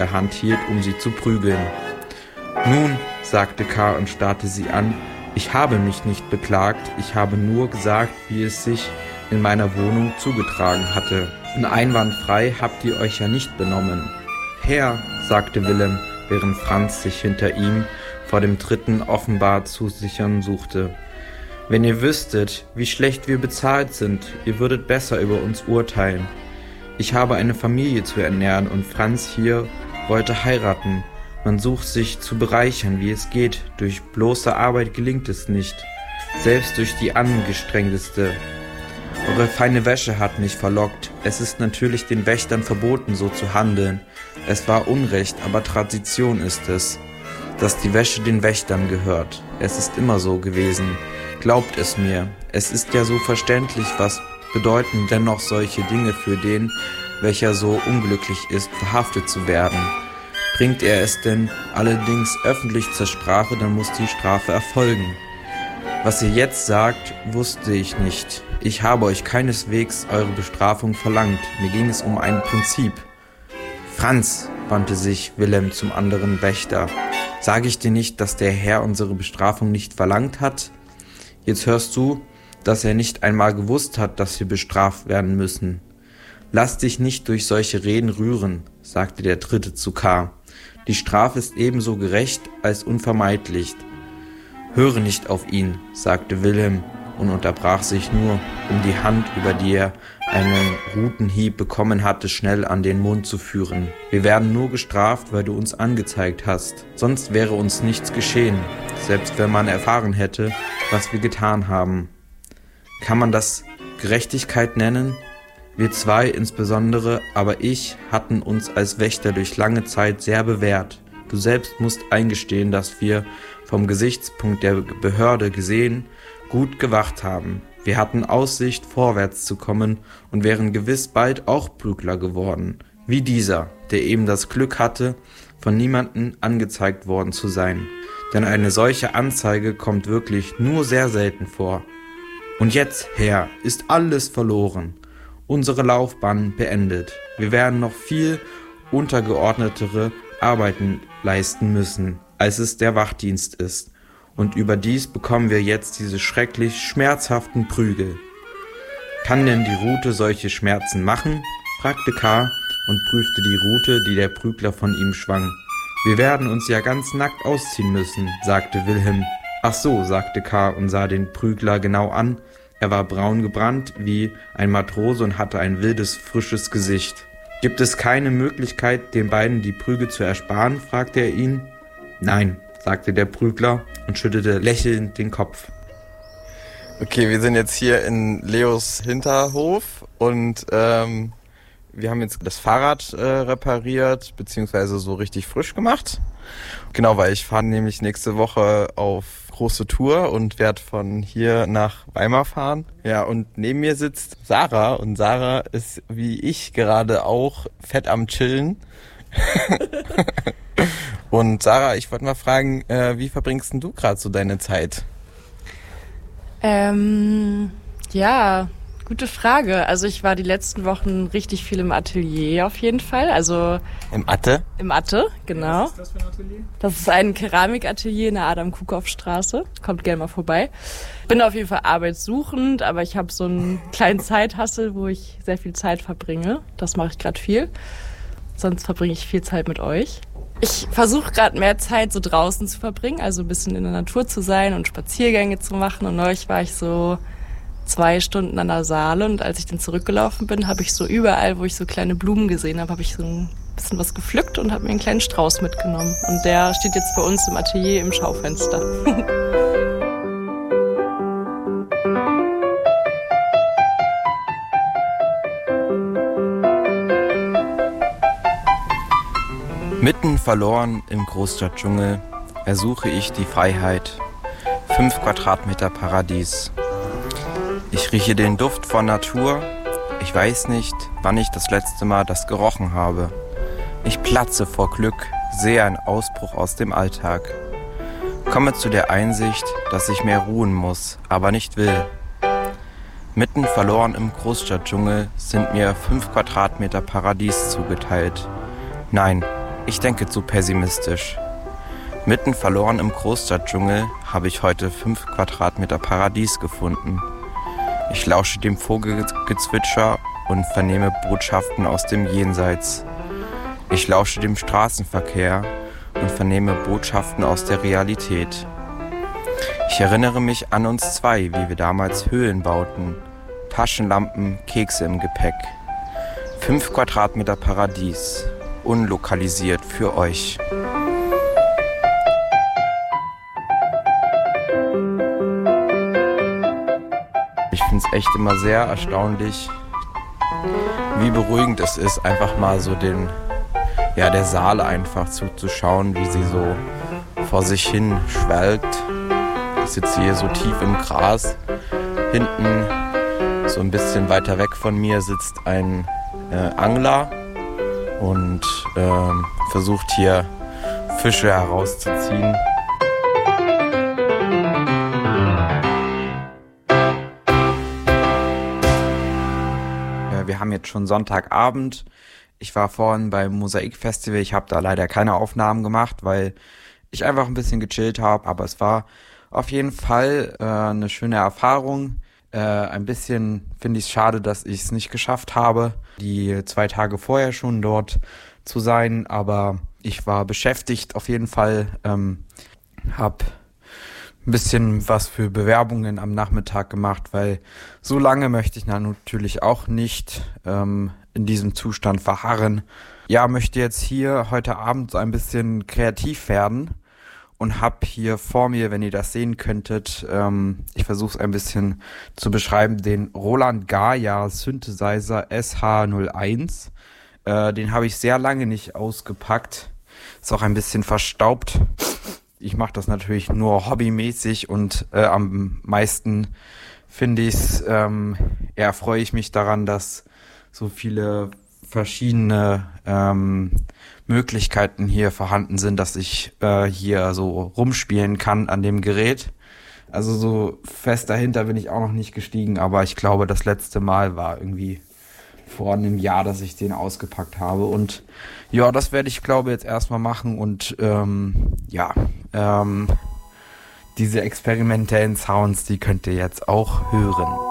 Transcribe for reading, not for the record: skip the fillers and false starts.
der Hand hielt, um sie zu prügeln. »Nun«, sagte K. und starrte sie an, »ich habe mich nicht beklagt, ich habe nur gesagt, wie es sich in meiner Wohnung zugetragen hatte. Und einwandfrei habt ihr euch ja nicht benommen.« »Herr«, sagte Willem, während Franz sich hinter ihm vor dem Dritten offenbar zu sichern suchte. »Wenn ihr wüsstet, wie schlecht wir bezahlt sind, ihr würdet besser über uns urteilen. Ich habe eine Familie zu ernähren und Franz hier wollte heiraten. Man sucht sich zu bereichern, wie es geht. Durch bloße Arbeit gelingt es nicht, selbst durch die angestrengteste. Eure feine Wäsche hat mich verlockt. Es ist natürlich den Wächtern verboten, so zu handeln. Es war Unrecht, aber Tradition ist es, dass die Wäsche den Wächtern gehört. Es ist immer so gewesen. Glaubt es mir, es ist ja so verständlich, was bedeuten dennoch solche Dinge für den, welcher so unglücklich ist, verhaftet zu werden. Bringt er es denn allerdings öffentlich zur Sprache, dann muss die Strafe erfolgen. Was ihr jetzt sagt, wusste ich nicht. Ich habe euch keineswegs eure Bestrafung verlangt. Mir ging es um ein Prinzip. Franz, wandte sich Willem zum anderen Wächter, sage ich dir nicht, dass der Herr unsere Bestrafung nicht verlangt hat? Jetzt hörst du, dass er nicht einmal gewusst hat, dass wir bestraft werden müssen. Lass dich nicht durch solche Reden rühren, sagte der Dritte zu K. Die Strafe ist ebenso gerecht als unvermeidlich. Höre nicht auf ihn, sagte Wilhelm und unterbrach sich nur, um die Hand, über die er einen Rutenhieb bekommen hatte, schnell an den Mund zu führen. Wir werden nur gestraft, weil du uns angezeigt hast. Sonst wäre uns nichts geschehen, selbst wenn man erfahren hätte, was wir getan haben. Kann man das Gerechtigkeit nennen? Wir zwei insbesondere, aber ich, hatten uns als Wächter durch lange Zeit sehr bewährt. Du selbst musst eingestehen, dass wir vom Gesichtspunkt der Behörde gesehen gut gewacht haben. Wir hatten Aussicht, vorwärts zu kommen und wären gewiss bald auch Prügler geworden, wie dieser, der eben das Glück hatte, von niemandem angezeigt worden zu sein. Denn eine solche Anzeige kommt wirklich nur sehr selten vor. Und jetzt, Herr, ist alles verloren. Unsere Laufbahn beendet. Wir werden noch viel untergeordnetere Arbeiten leisten müssen, als es der Wachdienst ist. Und überdies bekommen wir jetzt diese schrecklich schmerzhaften Prügel. Kann denn die Rute solche Schmerzen machen? Fragte K. und prüfte die Rute, die der Prügler von ihm schwang. Wir werden uns ja ganz nackt ausziehen müssen, sagte Wilhelm. Ach so, sagte K. und sah den Prügler genau an. Er war braun gebrannt wie ein Matrose und hatte ein wildes, frisches Gesicht. Gibt es keine Möglichkeit, den beiden die Prügel zu ersparen? Fragte er ihn. Nein, sagte der Prügler und schüttelte lächelnd den Kopf. Okay, wir sind jetzt hier in Leos Hinterhof und wir haben jetzt das Fahrrad repariert, beziehungsweise so richtig frisch gemacht. Genau, weil ich fahre nämlich nächste Woche auf große Tour und werde von hier nach Weimar fahren. Ja, und neben mir sitzt Sarah und Sarah ist wie ich gerade auch fett am Chillen. Und Sarah, ich wollte mal fragen, wie verbringst denn du gerade so deine Zeit? Ja, gute Frage. Also ich war die letzten Wochen richtig viel im Atelier auf jeden Fall. Also Im Atte? Im Atte, genau. Was ist das für ein Atelier? Das ist ein Keramikatelier in der Adam-Kukow-Straße. Kommt gerne mal vorbei. Bin auf jeden Fall arbeitssuchend, aber ich habe so einen kleinen Zeithassel, wo ich sehr viel Zeit verbringe. Das mache ich gerade viel. Sonst verbringe ich viel Zeit mit euch. Ich versuche gerade mehr Zeit so draußen zu verbringen, also ein bisschen in der Natur zu sein und Spaziergänge zu machen. Und neulich war ich so 2 Stunden an der Saale und als ich dann zurückgelaufen bin, habe ich so überall, wo ich so kleine Blumen gesehen habe, habe ich so ein bisschen was gepflückt und habe mir einen kleinen Strauß mitgenommen. Und der steht jetzt bei uns im Atelier im Schaufenster. Mitten verloren im Großstadtdschungel ersuche ich die Freiheit. 5 Quadratmeter Paradies. Ich rieche den Duft von Natur. Ich weiß nicht, wann ich das letzte Mal das gerochen habe. Ich platze vor Glück, sehe einen Ausbruch aus dem Alltag. Komme zu der Einsicht, dass ich mehr ruhen muss, aber nicht will. Mitten verloren im Großstadtdschungel sind mir 5 Quadratmeter Paradies zugeteilt. Nein, Ich denke zu pessimistisch. Mitten verloren im Großstadtdschungel habe ich heute 5 Quadratmeter Paradies gefunden. Ich lausche dem Vogelgezwitscher und vernehme Botschaften aus dem Jenseits. Ich lausche dem Straßenverkehr und vernehme Botschaften aus der Realität. Ich erinnere mich an uns zwei, wie wir damals Höhlen bauten. Taschenlampen, Kekse im Gepäck. 5 Quadratmeter Paradies. Unlokalisiert für euch. Ich finde es echt immer sehr erstaunlich, wie beruhigend es ist, einfach mal so der Saale einfach zuzuschauen, wie sie so vor sich hin schwelgt. Ich sitze hier so tief im Gras. Hinten, so ein bisschen weiter weg von mir, sitzt ein Angler und versucht hier Fische herauszuziehen. Wir haben jetzt schon Sonntagabend. Ich war vorhin beim Mosaikfestival. Ich habe da leider keine Aufnahmen gemacht, weil ich einfach ein bisschen gechillt habe. Aber es war auf jeden Fall eine schöne Erfahrung. Ein bisschen finde ich es schade, dass ich es nicht geschafft habe, die 2 Tage vorher schon dort zu sein. Aber ich war beschäftigt auf jeden Fall. Habe ein bisschen was für Bewerbungen am Nachmittag gemacht, weil so lange möchte ich natürlich auch nicht in diesem Zustand verharren. Ja, möchte jetzt hier heute Abend so ein bisschen kreativ werden und habe hier vor mir, wenn ihr das sehen könntet, ich versuche es ein bisschen zu beschreiben, den Roland Gaia Synthesizer SH01. Den habe ich sehr lange nicht ausgepackt. Ist auch ein bisschen verstaubt. Ich mache das natürlich nur hobbymäßig und am meisten finde ich es, freue ich mich daran, dass so viele verschiedene Möglichkeiten hier vorhanden sind, dass ich hier so rumspielen kann an dem Gerät. Also so fest dahinter bin ich auch noch nicht gestiegen, aber ich glaube, das letzte Mal war irgendwie vor einem Jahr, dass ich den ausgepackt habe. Und ja, das werde ich, glaube ich, jetzt erstmal machen und diese experimentellen Sounds, die könnt ihr jetzt auch hören.